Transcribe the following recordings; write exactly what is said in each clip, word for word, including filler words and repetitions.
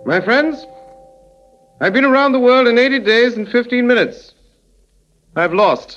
My friends, I've been around the world in eighty days and fifteen minutes. I've lost.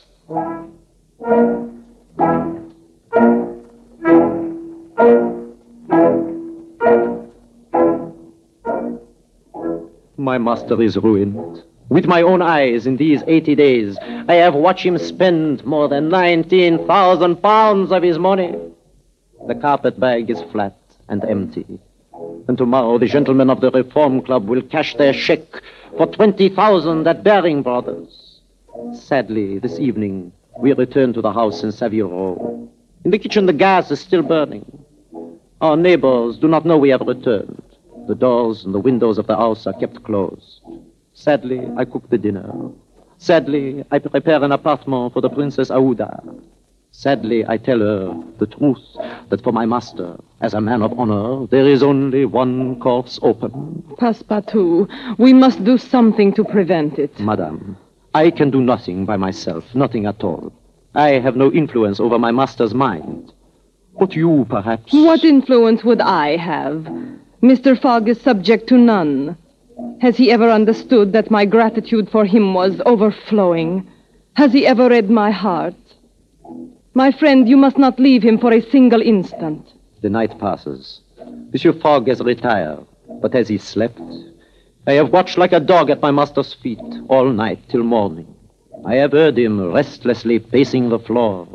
My master is ruined. With my own eyes, in these eighty days, I have watched him spend more than nineteen thousand pounds of his money. The carpet bag is flat and empty. And tomorrow the gentlemen of the Reform Club will cash their cheque for twenty thousand at Baring Brothers. Sadly, this evening, we return to the house in Savile Row. In the kitchen, the gas is still burning. Our neighbors do not know we have returned. The doors and the windows of the house are kept closed. Sadly, I cook the dinner. Sadly, I prepare an apartment for the Princess Aouda. Sadly, I tell her the truth, that for my master, as a man of honor, there is only one course open. Passepartout, we must do something to prevent it. Madame, I can do nothing by myself, nothing at all. I have no influence over my master's mind. But you, perhaps... What influence would I have? Mister Fogg is subject to none. Has he ever understood that my gratitude for him was overflowing? Has he ever read my heart? My friend, you must not leave him for a single instant. The night passes. Monsieur Fogg has retired, but as he slept, I have watched like a dog at my master's feet all night till morning. I have heard him restlessly pacing the floor.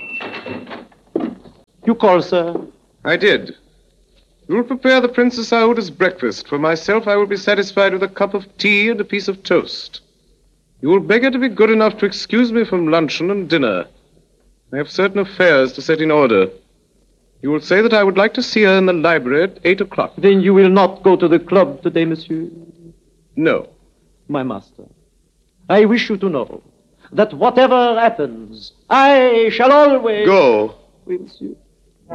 You call, sir? I did. You will prepare the Princess Aouda's breakfast. For myself, I will be satisfied with a cup of tea and a piece of toast. You will beg her to be good enough to excuse me from luncheon and dinner. I have certain affairs to set in order. You will say that I would like to see her in the library at eight o'clock. Then you will not go to the club today, monsieur? No. My master, I wish you to know that whatever happens, I shall always... Go. Oui, monsieur.